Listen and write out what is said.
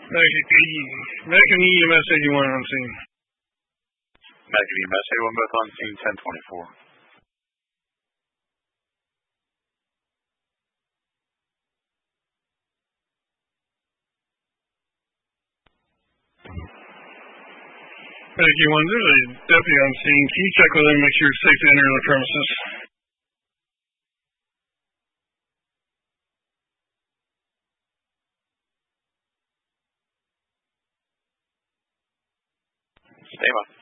Medic and EMS 81 on scene. Medic and EMS 81 both on scene, 1024. Medic 81, there's a deputy on scene. Can you check with him, make sure you're safe to enter the premises? Stay on.